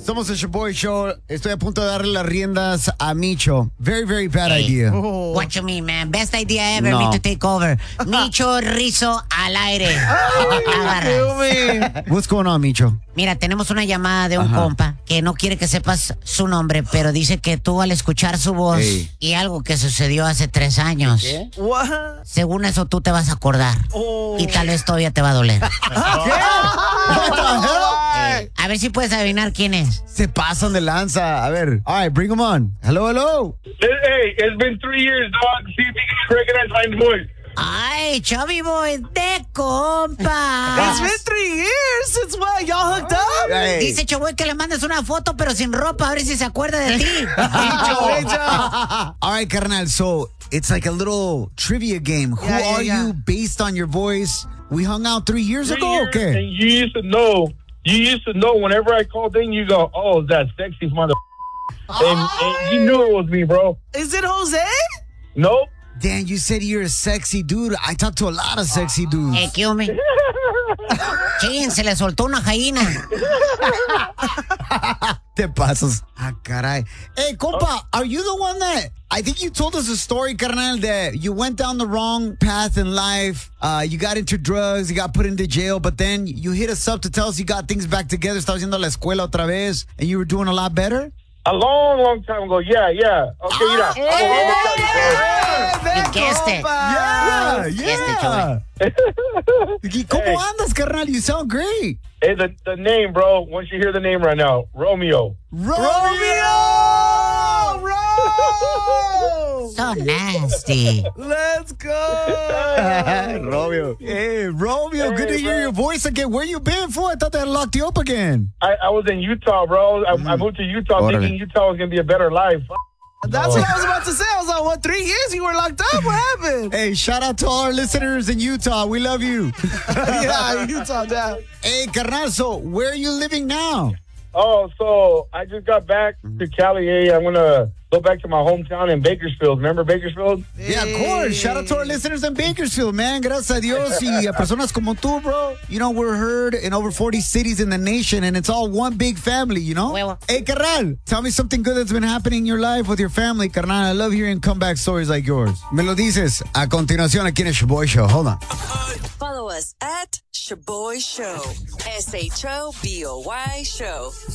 Somos el Shaboy Show. Estoy a punto de darle las riendas a Micho. Very, very bad idea. What you mean, man? Best idea ever, No. me to take over. Micho Rizzo al aire. Agarras. What's going on, Micho? Mira, tenemos una llamada de un compa que no quiere que sepas su nombre, pero dice que tú al escuchar su voz Ey. y algo que sucedió hace 3 años, What? según eso tú te vas a acordar. Oh. Y tal vez todavía te va a doler. What the hell? A ver si puedes adivinar quién es. Se pasan de lanza. A ver. All right, bring him on. Hello, hello. Hey, it's been 3 years, dog. See if you can recognize my voice. Ay, Chubby Boy, de compa. It's been 3 years since what? Y'all hooked up? Hey. Dice Choboy que le mandes una foto, pero sin ropa, a ver si se acuerda de ti. All right, carnal. So it's like a little trivia game. Who Yeah, are yeah. you based on your voice? We hung out 3 years 3 ago? years, Okay. and you used to know. You used to know whenever I called in, you go, "Oh, that sexy mother." And you knew it was me, bro. Is it Jose? Nope. Dan, you said you're a sexy dude. I talk to a lot of sexy dudes. Hey, ¿qué hombre? Chin, se le soltó una gallina. Te pasas. Ah, caray. Hey, compa, are you the one that... I think you told us a story, carnal, that you went down the wrong path in life. You got into drugs, you got put into jail, but then you hit us up to tell us you got things back together, estabas yendo a la escuela otra vez, and you were doing a lot better? A long, long time ago. Yeah. Okay, mira. I'm gonna tell you, You guessed it. Yeah. ¿Y cómo Hey. andas, carnal? You sound great. Hey, the name, bro. Once you hear the name right now, Romeo. So nasty. Let's go. Romeo. Hey, Romeo, good to Hey, hear bro. your voice again. Where you been for? I thought they had locked you up again. I was in Utah, bro. I moved to Utah Órale. thinking Utah was gonna be a better life. That's what I was about to say. I was like, what, 3 years you were locked up? What happened? Hey, shout out to all our listeners in Utah. We love you. Yeah, Utah down. Hey, carnal, so where are you living now? Oh, so I just got back to Cali. Hey, I'm gonna go back to my hometown in Bakersfield. Remember Bakersfield? Yeah, of course. Shout out to our listeners in Bakersfield, man. Gracias a Dios y a personas como tú, bro. You know, we're heard in over 40 cities in the nation, and it's all one big family, you know? Huevo. Hey, carnal, tell me something good that's been happening in your life with your family, carnal. I love hearing comeback stories like yours. Me lo dices a continuación aquí en el Shaboy Show. Hold on. Follow us at Shaboy Show. SHOBOY Show.